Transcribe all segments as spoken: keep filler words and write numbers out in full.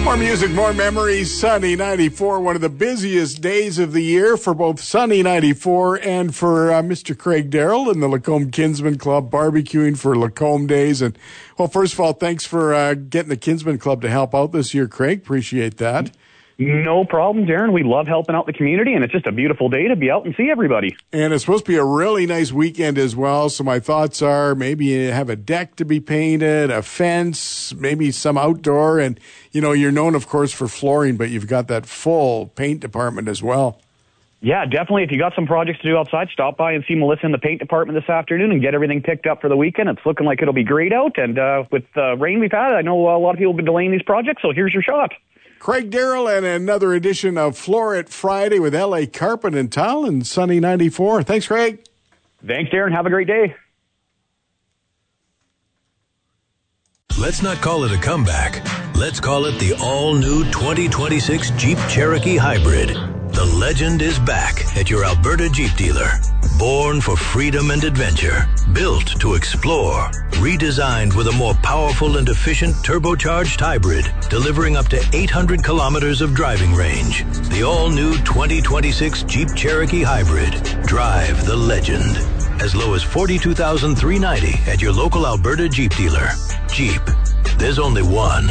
More music, more memories. Sunny ninety-four, one of the busiest days of the year for both Sunny ninety-four and for uh, Mister Craig Darrell and the Lacombe Kinsman Club barbecuing for Lacombe Days. And, well, first of all, thanks for uh, getting the Kinsman Club to help out this year, Craig. Appreciate that. No problem, Darren. We love helping out the community, and it's just a beautiful day to be out and see everybody. And it's supposed to be a really nice weekend as well, so my thoughts are maybe you have a deck to be painted, a fence, maybe some outdoor, and, you know, you're known, of course, for flooring, but you've got that full paint department as well. Yeah, definitely. If you got some projects to do outside, stop by and see Melissa in the paint department this afternoon and get everything picked up for the weekend. It's looking like it'll be great out, and uh, with the uh, rain we've had, I know a lot of people have been delaying these projects, so here's your shot. Craig Darrell and another edition of Floor It Friday with L A Carpet and Tile and Sunny ninety-four. Thanks, Craig. Thanks, Darren. Have a great day. Let's not call it a comeback. Let's call it the all-new twenty twenty-six Jeep Cherokee Hybrid. The legend is back at your Alberta Jeep dealer. Born for freedom and adventure. Built to explore. Redesigned with a more powerful and efficient turbocharged hybrid. Delivering up to eight hundred kilometers of driving range. The all-new twenty twenty-six Jeep Cherokee Hybrid. Drive the legend. As low as forty-two thousand three hundred ninety dollars at your local Alberta Jeep dealer. Jeep. There's only one.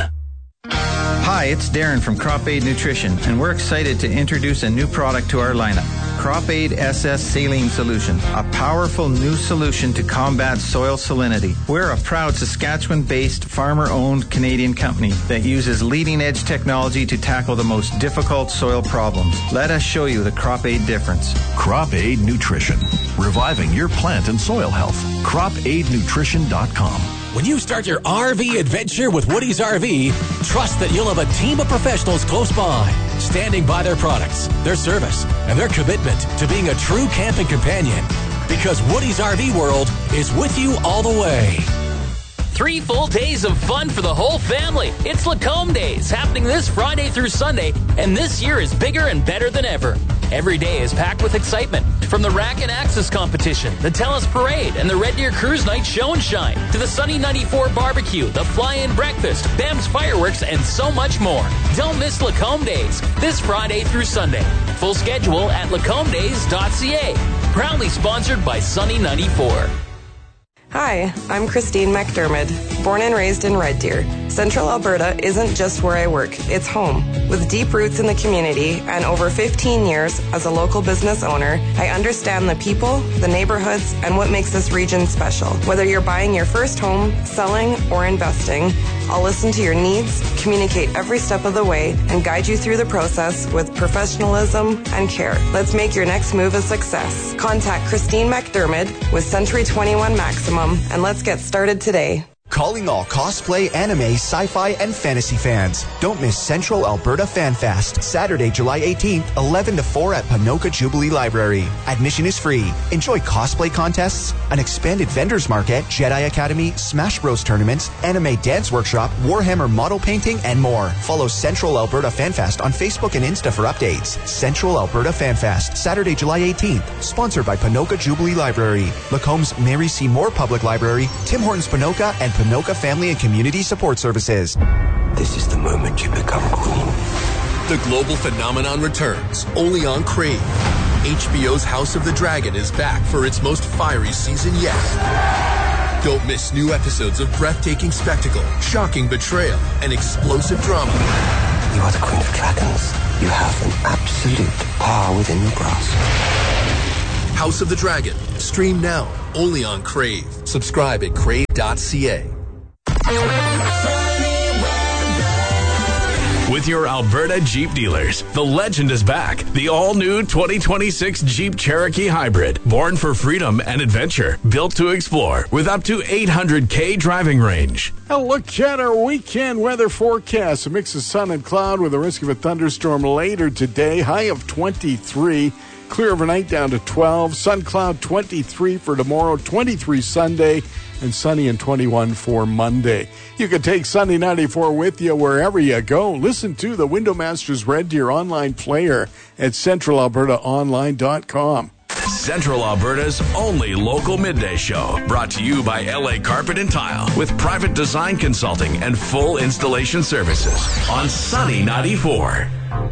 Hi, it's Darren from Crop Aid Nutrition, and we're excited to introduce a new product to our lineup. Crop Aid S S Saline Solution, a powerful new solution to combat soil salinity. We're a proud Saskatchewan-based, farmer-owned Canadian company that uses leading-edge technology to tackle the most difficult soil problems. Let us show you the Crop Aid difference. Crop Aid Nutrition, reviving your plant and soil health. crop aid nutrition dot com. When you start your R V adventure with Woody's R V, trust that you'll have a team of professionals close by, standing by their products, their service, and their commitment to being a true camping companion. Because Woody's R V World is with you all the way. Three full days of fun for the whole family. It's Lacombe Days, happening this Friday through Sunday, and this year is bigger and better than ever. Every day is packed with excitement. From the Rack and Axis competition, the Telus Parade, and the Red Deer Cruise Night Show and Shine, to the Sunny ninety-four Barbecue, the Fly-In Breakfast, B A M's Fireworks, and so much more. Don't miss Lacombe Days, this Friday through Sunday. Full schedule at lacombe days dot c a. Proudly sponsored by Sunny ninety-four. Hi, I'm Christine McDermott, born and raised in Red Deer. Central Alberta isn't just where I work, it's home. With deep roots in the community and over fifteen years as a local business owner, I understand the people, the neighborhoods, and what makes this region special. Whether you're buying your first home, selling, or investing, I'll listen to your needs, communicate every step of the way, and guide you through the process with professionalism and care. Let's make your next move a success. Contact Christine McDermott with Century twenty-one Maximum, and let's get started today. Calling all cosplay, anime, sci-fi, and fantasy fans. Don't miss Central Alberta Fan Fest, Saturday, July eighteenth, eleven to four at Ponoka Jubilee Library. Admission is free. Enjoy cosplay contests, an expanded vendors market, Jedi Academy, Smash Bros tournaments, anime dance workshop, Warhammer model painting, and more. Follow Central Alberta Fan Fest on Facebook and Insta for updates. Central Alberta Fan Fest, Saturday, July eighteenth. Sponsored by Ponoka Jubilee Library, Lacombe's Mary C. Moore Public Library, Tim Hortons Ponoka, and Ponoka Family and Community Support Services. This is the moment you become queen. The global phenomenon returns, only on Crave. H B O's House of the Dragon is back for its most fiery season yet. Don't miss new episodes of breathtaking spectacle, shocking betrayal, and explosive drama. You are the Queen of Dragons. You have an absolute power within your grasp. House of the Dragon. Stream now, only on Crave. Subscribe at crave dot c a. With your Alberta Jeep dealers, the legend is back. The all-new twenty twenty-six Jeep Cherokee Hybrid. Born for freedom and adventure. Built to explore with up to eight hundred K driving range. A look at our weekend weather forecast. A mix of sun and cloud with a risk of a thunderstorm later today. High of twenty-three. Clear overnight down to twelve. Sun cloud twenty-three for tomorrow. twenty-three Sunday. And sunny and twenty-one for Monday. You can take Sunny ninety-four with you wherever you go. Listen to the Window Masters Red Deer online player at central alberta online dot com. Central Alberta's only local midday show, brought to you by L A Carpet and Tile, with private design consulting and full installation services on Sunny ninety-four.